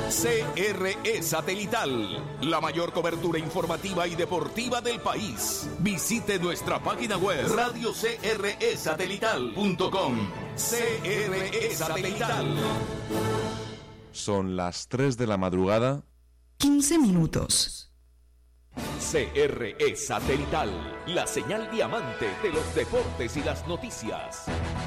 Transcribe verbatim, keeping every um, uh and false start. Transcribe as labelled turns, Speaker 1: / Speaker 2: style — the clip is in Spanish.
Speaker 1: C R E Satelital, la mayor cobertura informativa y deportiva del país. Visite nuestra página web radio c r e satelital punto com. C R E Satelital.
Speaker 2: Son las tres de la madrugada.
Speaker 3: quince minutos.
Speaker 1: C R E Satelital, la señal diamante de los deportes y las noticias.